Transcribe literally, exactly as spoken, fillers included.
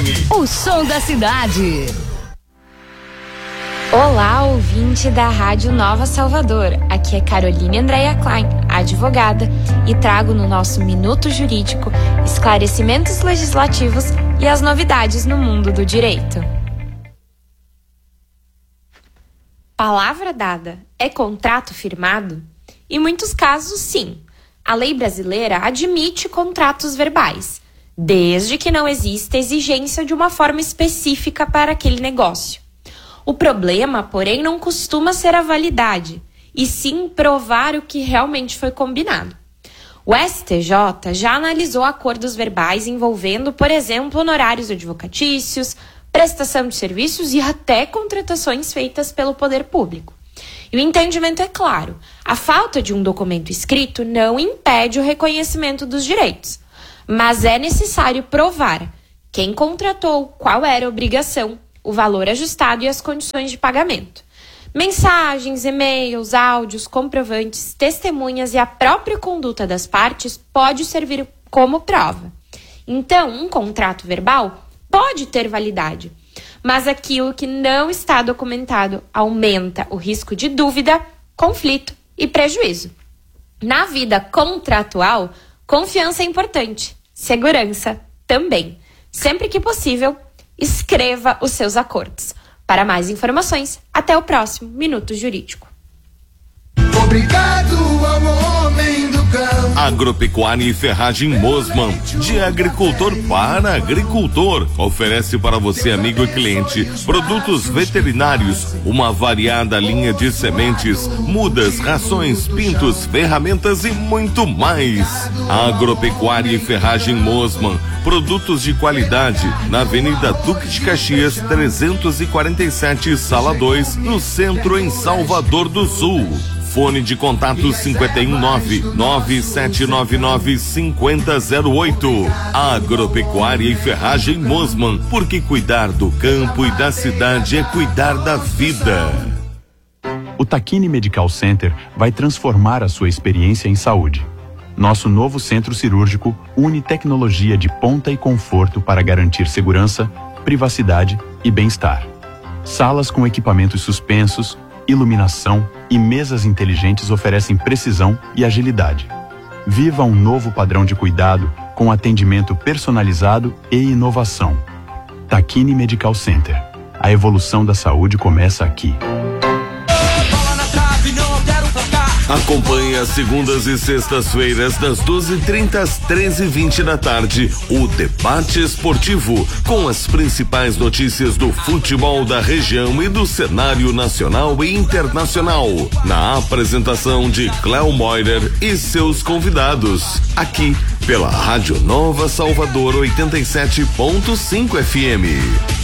O som da cidade. Olá, ouvinte da Rádio Nova Salvador. Aqui é Caroline Andréia Klein, advogada, e trago no nosso Minuto Jurídico esclarecimentos legislativos e as novidades no mundo do direito. Palavra dada é contrato firmado? Em muitos casos, sim. A lei brasileira admite contratos verbais, desde que não exista exigência de uma forma específica para aquele negócio. O problema, porém, não costuma ser a validade, e sim provar o que realmente foi combinado. O S T J já analisou acordos verbais envolvendo, por exemplo, honorários advocatícios, prestação de serviços e até contratações feitas pelo poder público. E o entendimento é claro: a falta de um documento escrito não impede o reconhecimento dos direitos, mas é necessário provar quem contratou, qual era a obrigação, o valor ajustado e as condições de pagamento. Mensagens, e-mails, áudios, comprovantes, testemunhas e a própria conduta das partes pode servir como prova. Então, um contrato verbal pode ter validade, mas aquilo que não está documentado aumenta o risco de dúvida, conflito e prejuízo. Na vida contratual, confiança é importante, segurança também. Sempre que possível, escreva os seus acordos. Para mais informações, até o próximo Minuto Jurídico. Obrigado ao homem do campo. Agropecuária e Ferragem Mosman, de agricultor para agricultor. Oferece para você, amigo e cliente, produtos veterinários, uma variada linha de sementes, mudas, rações, pintos, ferramentas e muito mais. Agropecuária e Ferragem Mosman, produtos de qualidade, na Avenida Duque de Caxias, trezentos e quarenta e sete, Sala dois, no centro, em Salvador do Sul. Fone de contato cinco um nove, nove sete nove nove, cinco zero zero oito. Agropecuária e Ferragem Mosman, porque cuidar do campo e da cidade é cuidar da vida. O Takini Medical Center vai transformar a sua experiência em saúde. Nosso novo centro cirúrgico une tecnologia de ponta e conforto para garantir segurança, privacidade e bem-estar. Salas com equipamentos suspensos, iluminação e mesas inteligentes oferecem precisão e agilidade. Viva um novo padrão de cuidado com atendimento personalizado e inovação. Takini Medical Center. A evolução da saúde começa aqui. Acompanhe às segundas e sextas-feiras, das doze e trinta às treze e vinte da tarde, o Debate Esportivo, com as principais notícias do futebol da região e do cenário nacional e internacional, na apresentação de Cléo Moirer e seus convidados, aqui pela Rádio Nova Salvador oitenta e sete ponto cinco F M.